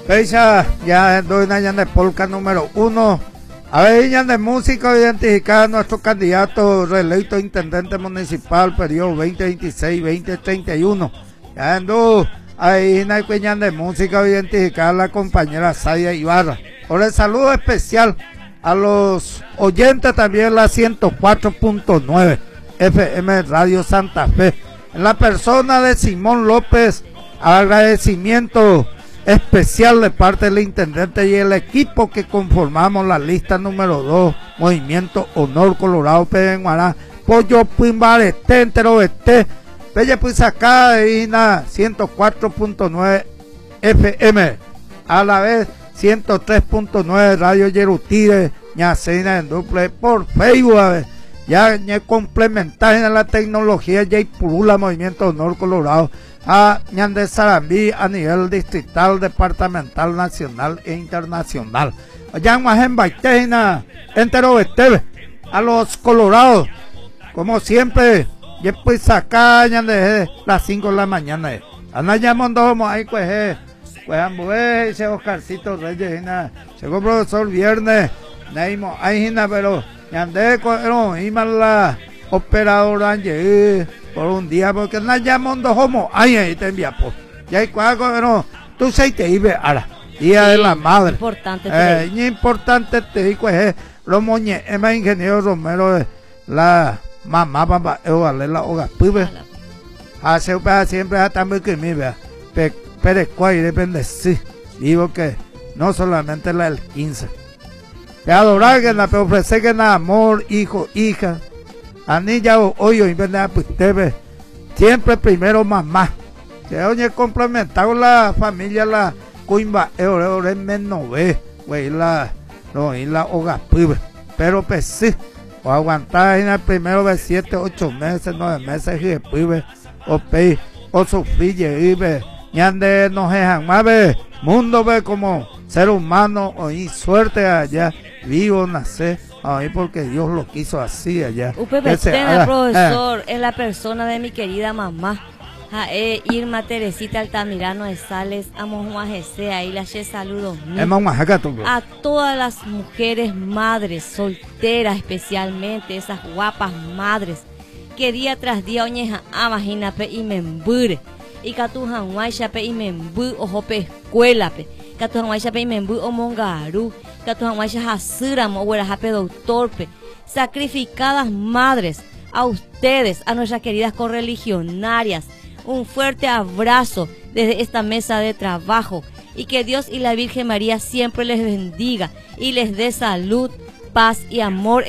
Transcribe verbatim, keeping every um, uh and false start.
Pecha, ya doy una de polka número uno. A ver, ya de música, identificar a nuestro candidato reelecto intendente municipal, periodo veinte veintiséis veinte treinta y uno. Ya ando ahí en el cuñán de música, identificar a la compañera Sadia Ibarra. Por el saludo especial a los oyentes también la ciento cuatro punto nueve F M Radio Santa Fe. En la persona de Simón López, agradecimiento especial de parte del intendente y el equipo que conformamos la lista número dos, Movimiento Honor Colorado Pedenguará, Pollo Pimbarete, Entero Este, Pelle Puizacá de Ina, ciento cuatro punto nueve F M, a la vez ciento tres punto nueve Radio Yerutire, Ñacena en Duple, por Facebook, a ver, ya complementar en la tecnología, ya y purula Movimiento Honor Colorado, a Ñande Sarambí a nivel distrital, departamental, nacional e internacional. Allá en Baitena, entero Esteve, a los colorados, como siempre, y pues sacar de las cinco de la mañana. Ana ya mondomo ahí pues, pues ambué, ese Oscarcito Reyes, llegó profesor viernes, Neimo, ahí pero Ñande, no, y la operadora llegué por un día, porque no llamamos dos homos, ay, ahí te envía, pues, y hay cuatro, no, tú se te iba a la día sí, de la madre, importante, eh, y importante te digo, es, los moñe, es más ingeniero Romero, la mamá, papá, vale la hoga, pues, hace siempre hasta muy que mi vea, pero cuál depende, sí, digo que no solamente la del quince, de adorar que la, pero ofrecer que nada, amor, hijo, hija, anilla hoy hoy verdad pues debe siempre primero mamá que oye complementado la familia la cuimba eure menos ve güey la no y la hoga pibe pero pues sí o aguantar en el primero de siete ocho meses nueve meses y pibe o pe o sufrir y ve ñande no dejan más ve mundo ve como ser humano y suerte allá vivo nacer ay, porque Dios lo quiso así allá. Upe Betena, profesor, eh. es la persona de mi querida mamá. Ja, eh, Irma Teresita Altamirano de Sales, amo Juan Jesse, ahí la che saludos. A todas las mujeres madres, solteras especialmente, esas guapas madres, que día tras día oñeja amajina pe y membure. Y catujan guaycha pe y membu ojo pe escuela pe. Catujan guaycha pe y membu o mongaru. Doctor, sacrificadas madres, a ustedes, a nuestras queridas correligionarias, un fuerte abrazo desde esta mesa de trabajo y que Dios y la Virgen María siempre les bendiga y les dé salud, paz y amor.